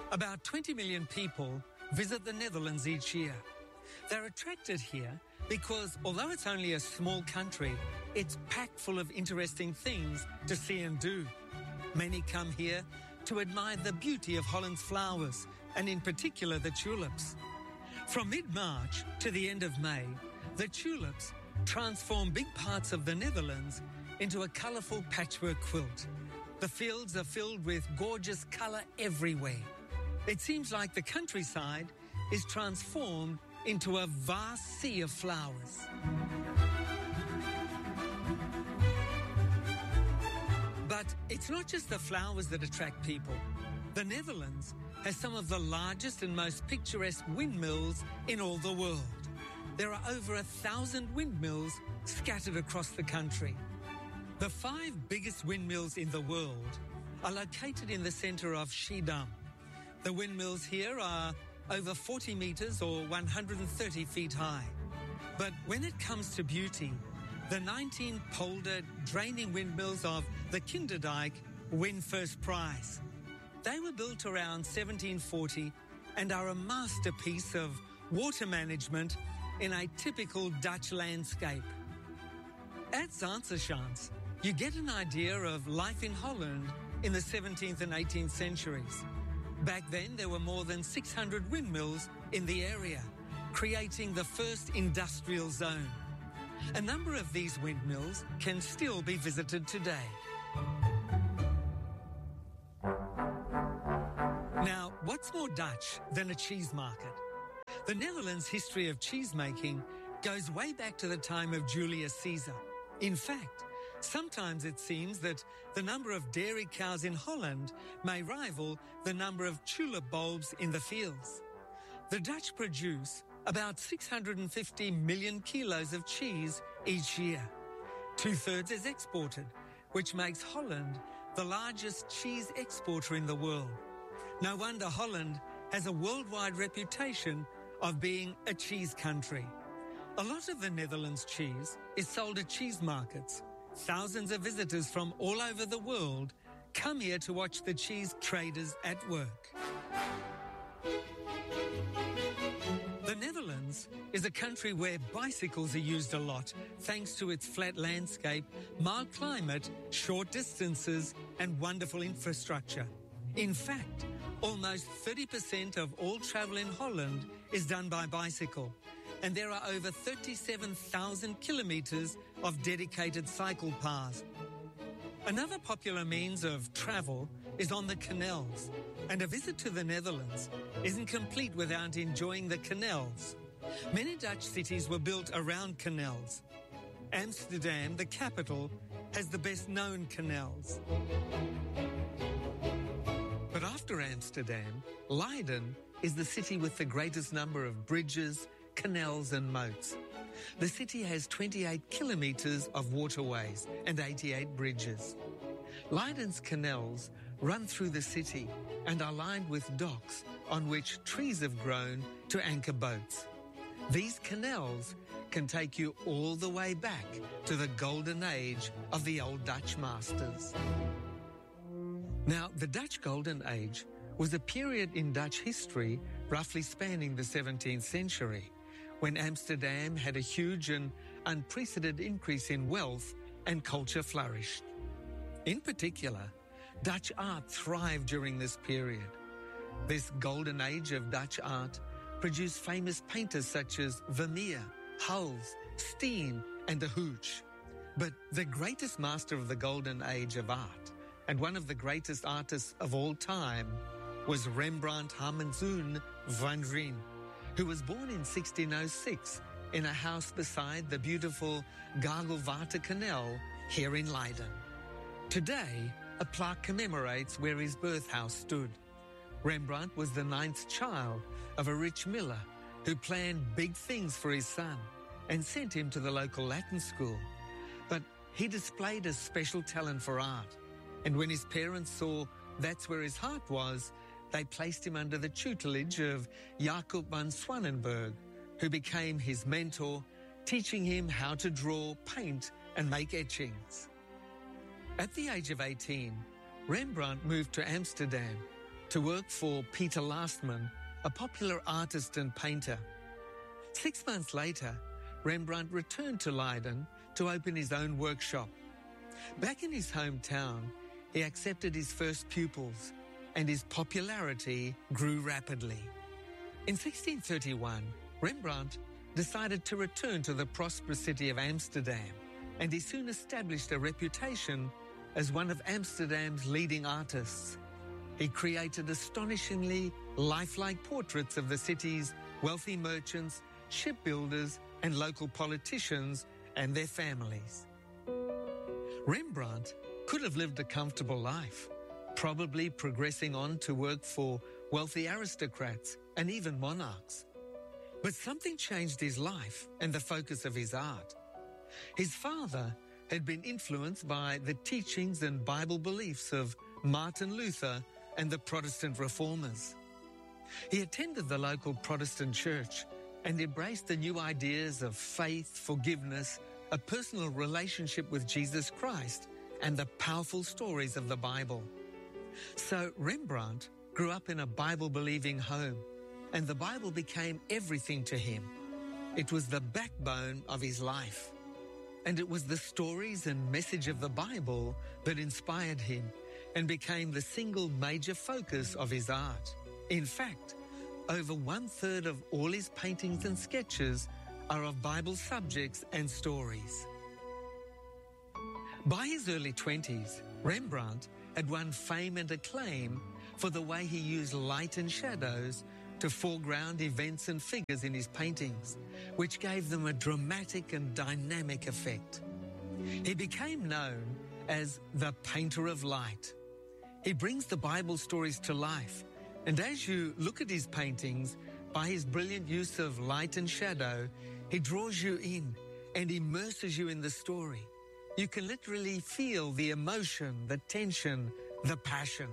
About 20 million people visit the Netherlands each year. They're attracted here because although it's only a small country, it's packed full of interesting things to see and do. Many come here to admire the beauty of Holland's flowers, and in particular the tulips. From mid-March to the end of May, the tulips transform big parts of the Netherlands into a colourful patchwork quilt. The fields are filled with gorgeous colour everywhere. It seems like the countryside is transformed into a vast sea of flowers. But it's not just the flowers that attract people. The Netherlands has some of the largest and most picturesque windmills in all the world. There are over 1,000 windmills scattered across the country. The 5 biggest windmills in the world are located in the centre of Schiedam. The windmills here are over 40 metres or 130 feet high. But when it comes to beauty, the 19 polder draining windmills of the Kinderdijk win first prize. They were built around 1740 and are a masterpiece of water management in a typical Dutch landscape. At Zaanse-Schans, you get an idea of life in Holland in the 17th and 18th centuries. Back then, there were more than 600 windmills in the area, creating the first industrial zone. A number of these windmills can still be visited today. Now, what's more Dutch than a cheese market? The Netherlands' history of cheesemaking goes way back to the time of Julius Caesar. In fact, sometimes it seems that the number of dairy cows in Holland may rival the number of tulip bulbs in the fields. The Dutch produce about 650 million kilos of cheese each year. 2/3 is exported, which makes Holland the largest cheese exporter in the world. No wonder Holland has a worldwide reputation of being a cheese country. A lot of the Netherlands cheese is sold at cheese markets. Thousands of visitors from all over the world come here to watch the cheese traders at work. The Netherlands is a country where bicycles are used a lot, thanks to its flat landscape, mild climate, short distances, and wonderful infrastructure. In fact, almost 30% of all travel in Holland is done by bicycle, and there are over 37,000 kilometres of dedicated cycle paths. Another popular means of travel is on the canals, and a visit to the Netherlands isn't complete without enjoying the canals. Many Dutch cities were built around canals. Amsterdam, the capital, has the best-known canals. But after Amsterdam, Leiden is the city with the greatest number of bridges, canals and moats. The city has 28 kilometres of waterways and 88 bridges. Leiden's canals run through the city and are lined with docks on which trees have grown to anchor boats. These canals can take you all the way back to the golden age of the old Dutch masters. Now, the Dutch Golden Age was a period in Dutch history roughly spanning the 17th century, when Amsterdam had a huge and unprecedented increase in wealth and culture flourished. In particular, Dutch art thrived during this period. This golden age of Dutch art produced famous painters such as Vermeer, Hals, Steen and de Hooch. But the greatest master of the golden age of art, and one of the greatest artists of all time, was Rembrandt Harmenzoon van Rijn, who was born in 1606 in a house beside the beautiful Gagelwater Canal here in Leiden. Today, a plaque commemorates where his birthhouse stood. Rembrandt was the 9th child of a rich miller who planned big things for his son and sent him to the local Latin school. But he displayed a special talent for art, and when his parents saw that's where his heart was, they placed him under the tutelage of Jacob van Swanenburg, who became his mentor, teaching him how to draw, paint and make etchings. At the age of 18, Rembrandt moved to Amsterdam, to work for Peter Lastman, a popular artist and painter. 6 months later, Rembrandt returned to Leiden to open his own workshop. Back in his hometown, he accepted his first pupils, and his popularity grew rapidly. In 1631, Rembrandt decided to return to the prosperous city of Amsterdam, and he soon established a reputation as one of Amsterdam's leading artists. He created astonishingly lifelike portraits of the city's wealthy merchants, shipbuilders, and local politicians and their families. Rembrandt could have lived a comfortable life, probably progressing on to work for wealthy aristocrats and even monarchs. But something changed his life and the focus of his art. His father had been influenced by the teachings and Bible beliefs of Martin Luther and the Protestant reformers. He attended the local Protestant church and embraced the new ideas of faith, forgiveness, a personal relationship with Jesus Christ, and the powerful stories of the Bible. So Rembrandt grew up in a Bible-believing home, and the Bible became everything to him. It was the backbone of his life. And it was the stories and message of the Bible that inspired him and became the single major focus of his art. In fact, over 1/3 of all his paintings and sketches are of Bible subjects and stories. By his early 20s, Rembrandt had won fame and acclaim for the way he used light and shadows to foreground events and figures in his paintings, which gave them a dramatic and dynamic effect. He became known as the painter of light. He brings the Bible stories to life, and as you look at his paintings, by his brilliant use of light and shadow, he draws you in and immerses you in the story. You can literally feel the emotion, the tension, the passion.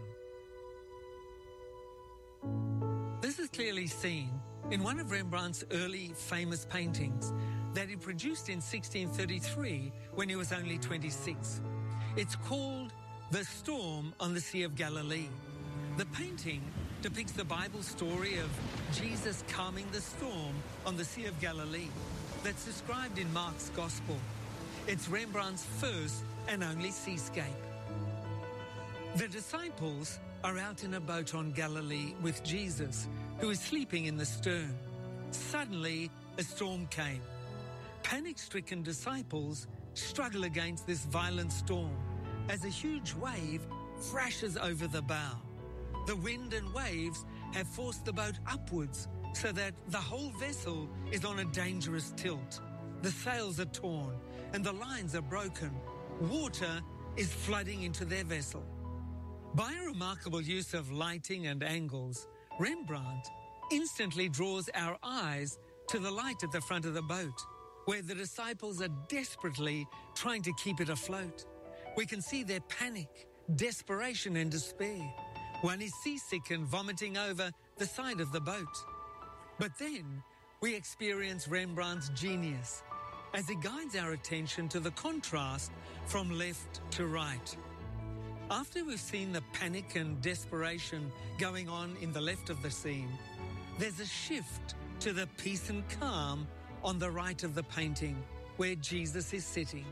This is clearly seen in one of Rembrandt's early famous paintings that he produced in 1633 when he was only 26. It's called The Storm on the Sea of Galilee. The painting depicts the Bible story of Jesus calming the storm on the Sea of Galilee that's described in Mark's Gospel. It's Rembrandt's first and only seascape. The disciples are out in a boat on Galilee with Jesus, who is sleeping in the stern. Suddenly, a storm came. Panic-stricken disciples struggle against this violent storm as a huge wave thrashes over the bow. The wind and waves have forced the boat upwards so that the whole vessel is on a dangerous tilt. The sails are torn and the lines are broken. Water is flooding into their vessel. By a remarkable use of lighting and angles, Rembrandt instantly draws our eyes to the light at the front of the boat, where the disciples are desperately trying to keep it afloat. We can see their panic, desperation and despair. One is seasick and vomiting over the side of the boat. But then we experience Rembrandt's genius as he guides our attention to the contrast from left to right. After we've seen the panic and desperation going on in the left of the scene, there's a shift to the peace and calm on the right of the painting, where Jesus is sitting.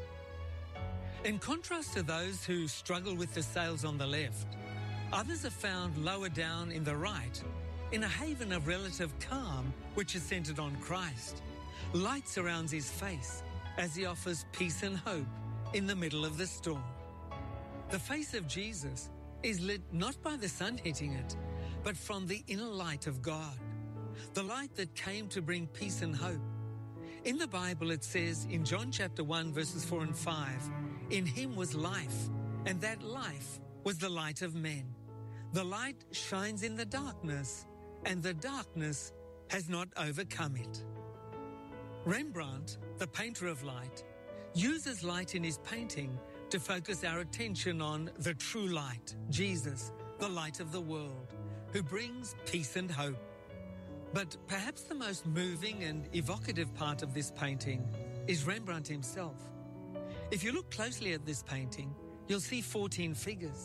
In contrast to those who struggle with the sails on the left, others are found lower down in the right, in a haven of relative calm which is centered on Christ. Light surrounds his face as he offers peace and hope in the middle of the storm. The face of Jesus is lit not by the sun hitting it, but from the inner light of God, the light that came to bring peace and hope. In the Bible it says in John chapter 1 verses 4 and 5, "In him was life, and that life was the light of men. The light shines in the darkness, and the darkness has not overcome it." Rembrandt, the painter of light, uses light in his painting to focus our attention on the true light, Jesus, the light of the world, who brings peace and hope. But perhaps the most moving and evocative part of this painting is Rembrandt himself. If you look closely at this painting, you'll see 14 figures.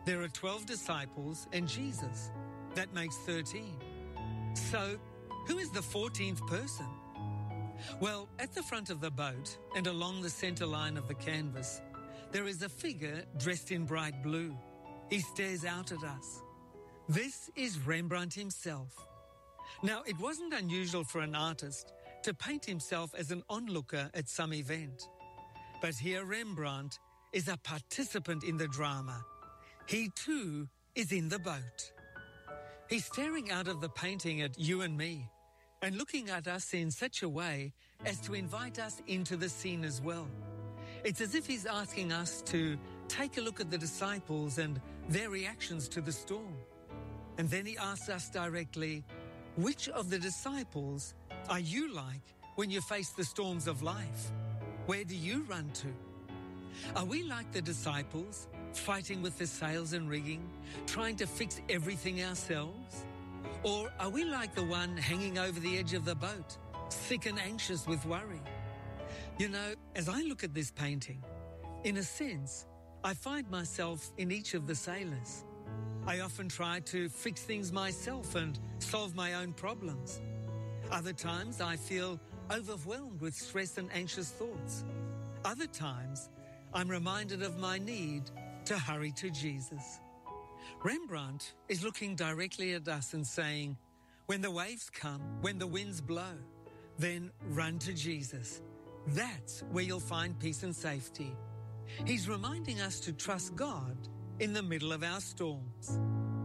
There are 12 disciples and Jesus. That makes 13. So, who is the 14th person? Well, at the front of the boat and along the centre line of the canvas, there is a figure dressed in bright blue. He stares out at us. This is Rembrandt himself. Now, it wasn't unusual for an artist to paint himself as an onlooker at some event. But here Rembrandt is a participant in the drama. He too is in the boat. He's staring out of the painting at you and me and looking at us in such a way as to invite us into the scene as well. It's as if he's asking us to take a look at the disciples and their reactions to the storm. And then he asks us directly, which of the disciples are you like when you face the storms of life? Where do you run to? Are we like the disciples, fighting with the sails and rigging, trying to fix everything ourselves? Or are we like the one hanging over the edge of the boat, sick and anxious with worry? You know, as I look at this painting, in a sense, I find myself in each of the sailors. I often try to fix things myself and solve my own problems. Other times I feel overwhelmed with stress and anxious thoughts. Other times I'm reminded of my need to hurry to Jesus. Rembrandt is looking directly at us and saying, when the waves come, when the winds blow, then run to Jesus. That's where you'll find peace and safety. He's reminding us to trust God in the middle of our storms.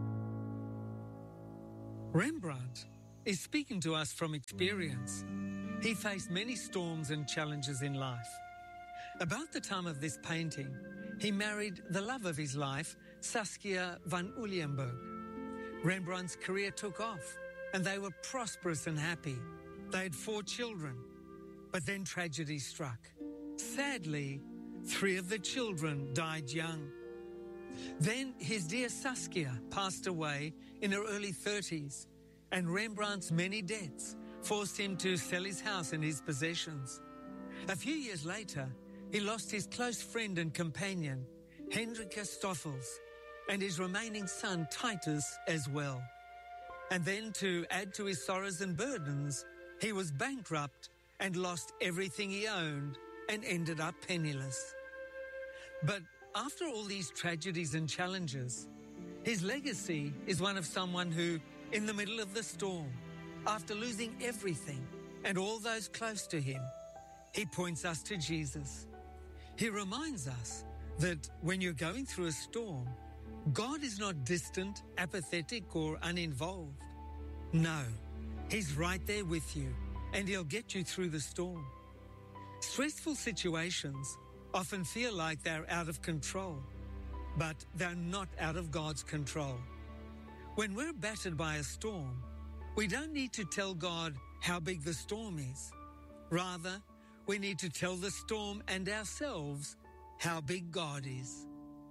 Rembrandt is speaking to us from experience. He faced many storms and challenges in life. About the time of this painting, he married the love of his life, Saskia van Ulienberg. Rembrandt's career took off, and they were prosperous and happy. They had 4 children, but then tragedy struck. Sadly, 3 of the children died young. Then his dear Saskia passed away in her early 30s, and Rembrandt's many debts forced him to sell his house and his possessions. A few years later, he lost his close friend and companion, Hendrika Stoffels, and his remaining son, Titus, as well. And then, to add to his sorrows and burdens, he was bankrupt and lost everything he owned and ended up penniless. But after all these tragedies and challenges, his legacy is one of someone who, in the middle of the storm, after losing everything and all those close to him, he points us to Jesus. He reminds us that when you're going through a storm, God is not distant, apathetic, or uninvolved. No, He's right there with you, and He'll get you through the storm. Stressful situations often feel like they're out of control, but they're not out of God's control. When we're battered by a storm, we don't need to tell God how big the storm is. Rather, we need to tell the storm and ourselves how big God is.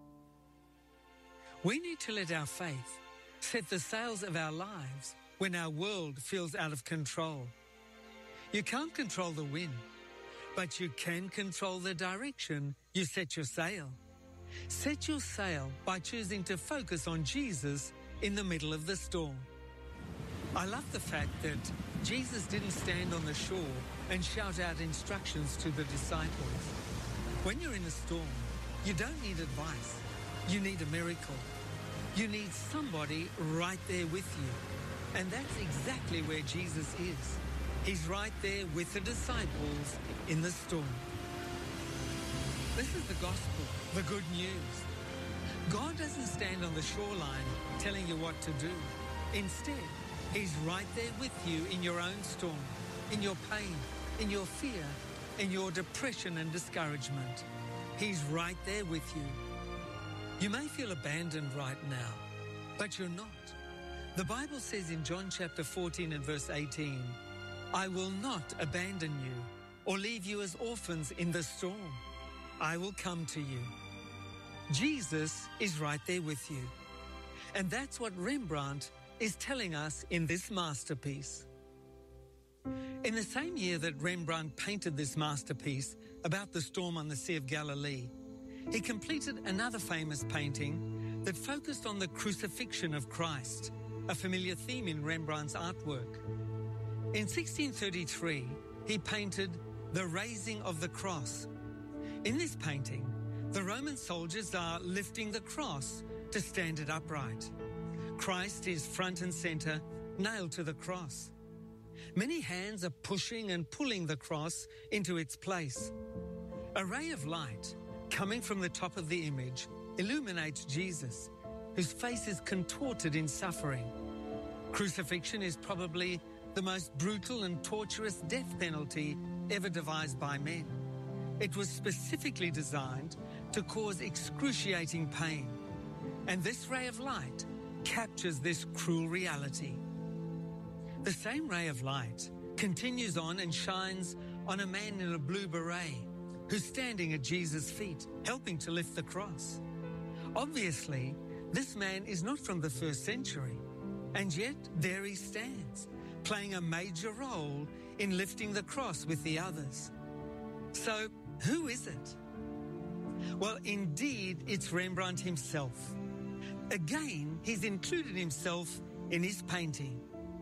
We need to let our faith set the sails of our lives when our world feels out of control. You can't control the wind, but you can control the direction you set your sail. Set your sail by choosing to focus on Jesus in the middle of the storm. I love the fact that Jesus didn't stand on the shore and shout out instructions to the disciples. When you're in a storm, you don't need advice. You need a miracle. You need somebody right there with you. And that's exactly where Jesus is. He's right there with the disciples in the storm. This is the gospel, the good news. God doesn't stand on the shoreline telling you what to do. Instead, He's right there with you in your own storm, in your pain, in your fear, in your depression and discouragement. He's right there with you. You may feel abandoned right now, but you're not. The Bible says in John chapter 14 and verse 18, I will not abandon you or leave you as orphans in the storm. I will come to you. Jesus is right there with you. And that's what Rembrandt is telling us in this masterpiece. In the same year that Rembrandt painted this masterpiece about the storm on the Sea of Galilee, he completed another famous painting that focused on the crucifixion of Christ, a familiar theme in Rembrandt's artwork. In 1633, he painted The Raising of the Cross. In this painting, the Roman soldiers are lifting the cross to stand it upright. Christ is front and center, nailed to the cross. Many hands are pushing and pulling the cross into its place. A ray of light coming from the top of the image illuminates Jesus, whose face is contorted in suffering. Crucifixion is probably the most brutal and torturous death penalty ever devised by men. It was specifically designed to cause excruciating pain, and this ray of light captures this cruel reality. The same ray of light continues on and shines on a man in a blue beret who's standing at Jesus' feet, helping to lift the cross. Obviously, this man is not from the first century, and yet there he stands, playing a major role in lifting the cross with the others. So, who is it? Well, indeed, it's Rembrandt himself. Again, he's included himself in his painting.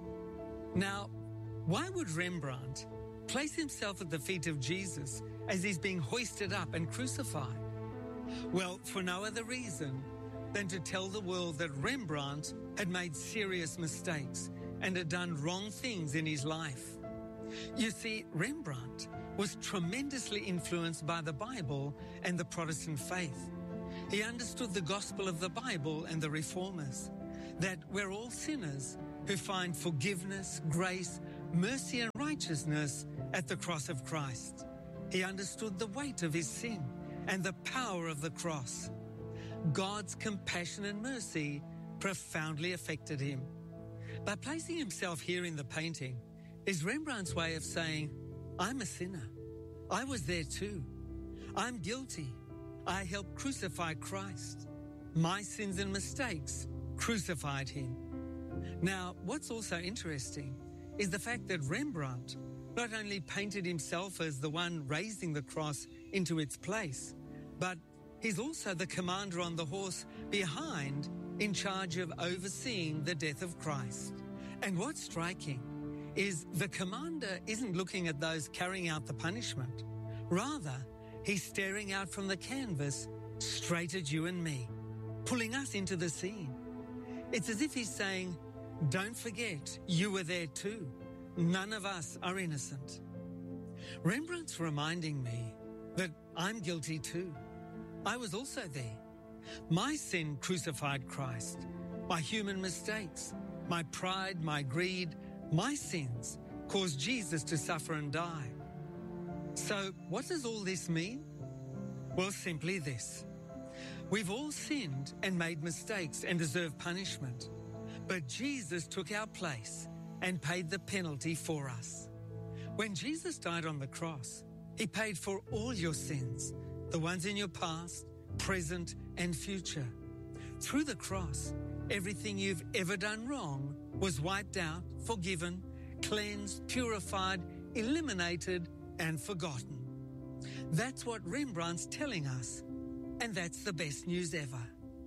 Now, why would Rembrandt place himself at the feet of Jesus as he's being hoisted up and crucified? Well, for no other reason than to tell the world that Rembrandt had made serious mistakes and had done wrong things in his life. You see, Rembrandt was tremendously influenced by the Bible and the Protestant faith. He understood the gospel of the Bible and the Reformers, that we're all sinners who find forgiveness, grace, mercy and righteousness at the cross of Christ. He understood the weight of his sin and the power of the cross. God's compassion and mercy profoundly affected him. By placing himself here in the painting is Rembrandt's way of saying, I'm a sinner. I was there too. I'm guilty. I helped crucify Christ. My sins and mistakes crucified him. Now, what's also interesting is the fact that Rembrandt not only painted himself as the one raising the cross into its place, but he's also the commander on the horse behind, in charge of overseeing the death of Christ. And what's striking is the commander isn't looking at those carrying out the punishment. Rather, he's staring out from the canvas straight at you and me, pulling us into the scene. It's as if he's saying, don't forget, you were there too. None of us are innocent. Rembrandt's reminding me that I'm guilty too. I was also there. My sin crucified Christ. My human mistakes, my pride, my greed, my sins caused Jesus to suffer and die. So what does all this mean? Well, simply this. We've all sinned and made mistakes and deserve punishment. But Jesus took our place and paid the penalty for us. When Jesus died on the cross, he paid for all your sins, the ones in your past, present, and future. Through the cross, everything you've ever done wrong was wiped out, forgiven, cleansed, purified, eliminated, and forgotten. That's what Rembrandt's telling us, and that's the best news ever.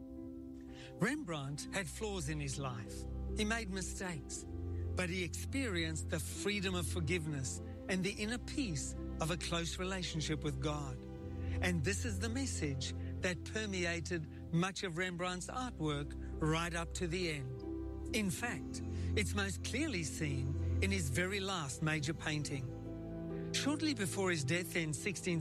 Rembrandt had flaws in his life. He made mistakes, but he experienced the freedom of forgiveness and the inner peace of a close relationship with God. And this is the message that permeated much of Rembrandt's artwork right up to the end. In fact, it's most clearly seen in his very last major painting. Shortly before his death in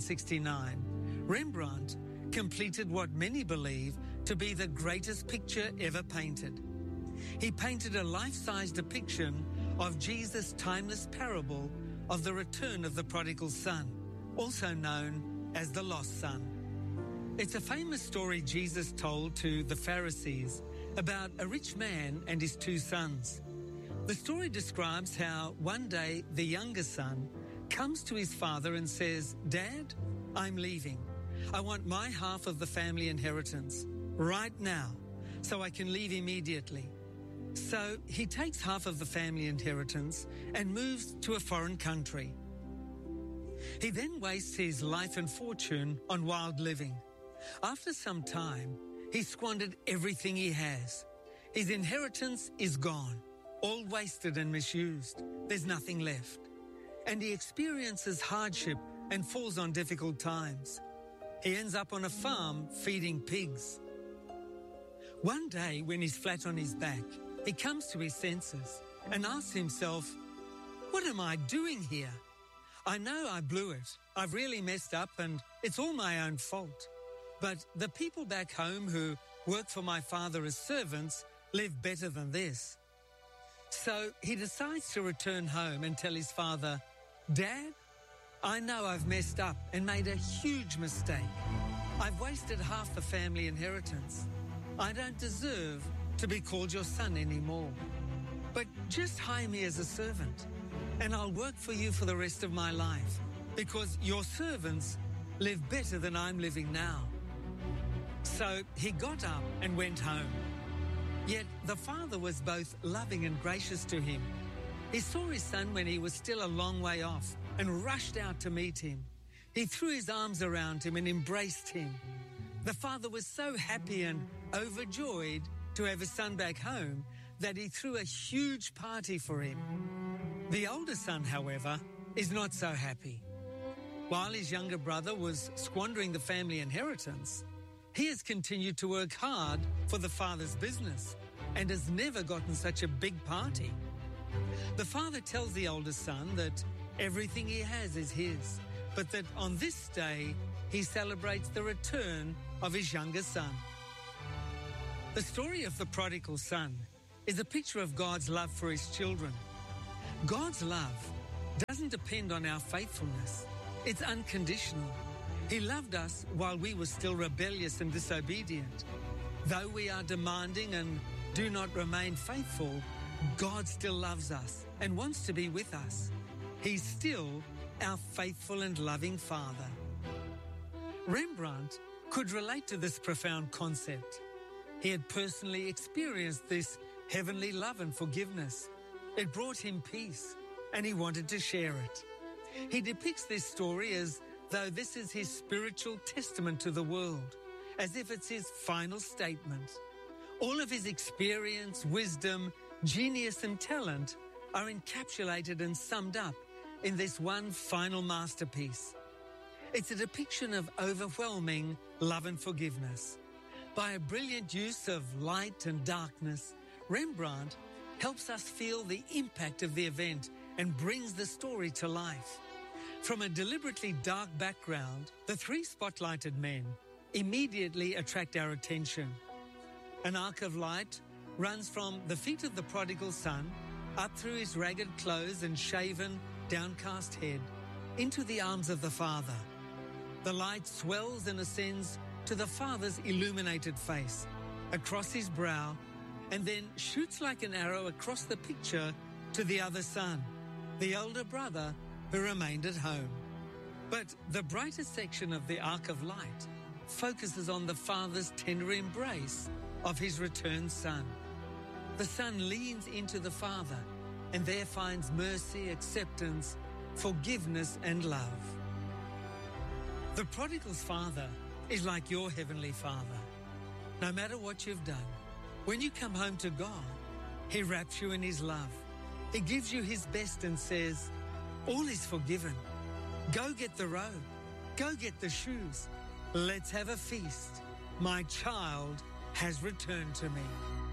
1669, Rembrandt completed what many believe to be the greatest picture ever painted. He painted a life-size depiction of Jesus' timeless parable of the return of the prodigal son, also known as the lost son. It's a famous story Jesus told to the Pharisees about a rich man and his two sons. The story describes how one day the younger son comes to his father and says, "Dad, I'm leaving. I want my half of the family inheritance right now so I can leave immediately." So he takes half of the family inheritance and moves to a foreign country. He then wastes his life and fortune on wild living. After some time, He squandered everything he has. His inheritance is gone, all wasted and misused. There's nothing left. And he experiences hardship and falls on difficult times. He ends up on a farm feeding pigs. One day, when he's flat on his back, he comes to his senses and asks himself, "What am I doing here? I know I blew it. I've really messed up and it's all my own fault. But the people back home who work for my father as servants live better than this." So he decides to return home and tell his father, "Dad, I know I've messed up and made a huge mistake. I've wasted half the family inheritance. I don't deserve to be called your son anymore. But just hire me as a servant and I'll work for you for the rest of my life because your servants live better than I'm living now." So he got up and went home. Yet the father was both loving and gracious to him. He saw his son when he was still a long way off and rushed out to meet him. He threw his arms around him and embraced him. The father was so happy and overjoyed to have his son back home that he threw a huge party for him. The older son, however, is not so happy. While his younger brother was squandering the family inheritance, he has continued to work hard for the father's business and has never gotten such a big party. The father tells the older son that everything he has is his, but that on this day he celebrates the return of his younger son. The story of the prodigal son is a picture of God's love for his children. God's love doesn't depend on our faithfulness. It's unconditional. He loved us while we were still rebellious and disobedient. Though we are demanding and do not remain faithful, God still loves us and wants to be with us. He's still our faithful and loving Father. Rembrandt could relate to this profound concept. He had personally experienced this heavenly love and forgiveness. It brought him peace, and he wanted to share it. He depicts this story as though this is his spiritual testament to the world, as if it's his final statement. All of his experience, wisdom, genius and talent are encapsulated and summed up in this one final masterpiece. It's a depiction of overwhelming love and forgiveness. By a brilliant use of light and darkness, Rembrandt helps us feel the impact of the event and brings the story to life. From a deliberately dark background, the three spotlighted men immediately attract our attention. An arc of light runs from the feet of the prodigal son up through his ragged clothes and shaven, downcast head into the arms of the father. The light swells and ascends to the father's illuminated face, across his brow, and then shoots like an arrow across the picture to the other son, the older brother who remained at home. But the brighter section of the arc of light focuses on the father's tender embrace of his returned son. The son leans into the father and there finds mercy, acceptance, forgiveness and love. The prodigal's father is like your heavenly Father. No matter what you've done, when you come home to God, He wraps you in His love. He gives you His best and says, all is forgiven. Go get the robe. Go get the shoes. Let's have a feast. My child has returned to me.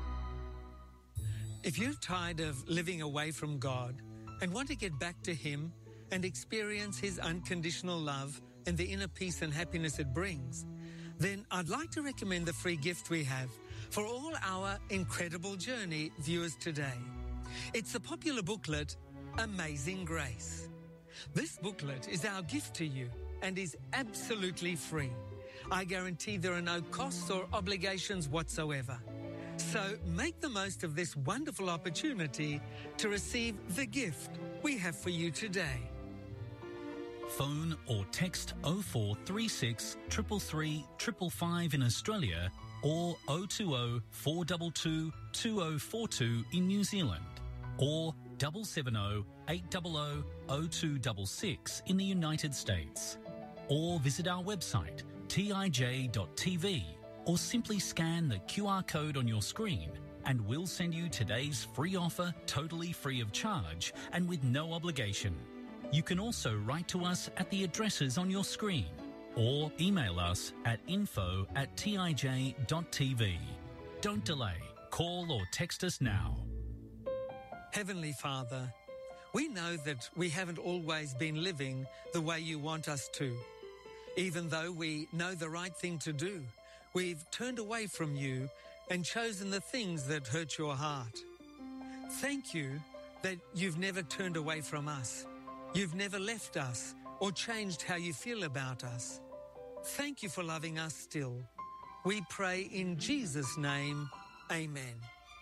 If you're tired of living away from God and want to get back to Him and experience His unconditional love and the inner peace and happiness it brings, then I'd like to recommend the free gift we have for all our Incredible Journey viewers today. It's the popular booklet, Amazing Grace. This booklet is our gift to you and is absolutely free. I guarantee there are no costs or obligations whatsoever. So make the most of this wonderful opportunity to receive the gift we have for you today. Phone or text 0436 333 555 in Australia or 020 422 2042 in New Zealand or 770 800 0266 in the United States, or visit our website tij.tv or simply scan the QR code on your screen and we'll send you today's free offer totally free of charge and with no obligation. You can also write to us at the addresses on your screen or email us at info@tij.tv. Don't delay. Call or text us now. Heavenly Father, we know that we haven't always been living the way you want us to. Even though we know the right thing to do, we've turned away from you and chosen the things that hurt your heart. Thank you that you've never turned away from us. You've never left us or changed how you feel about us. Thank you for loving us still. We pray in Jesus' name. Amen.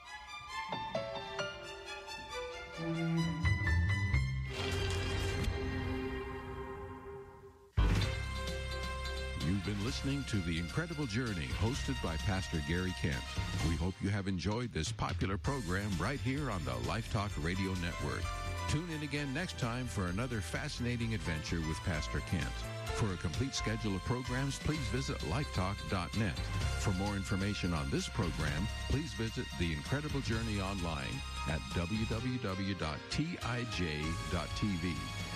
You've been listening to The Incredible Journey, hosted by Pastor Gary Kent. We hope you have enjoyed this popular program right here on the Life Talk Radio Network. Tune in again next time for another fascinating adventure with Pastor Kent. For a complete schedule of programs, please visit lifetalk.net. For more information on this program, please visit The Incredible Journey online at www.tij.tv.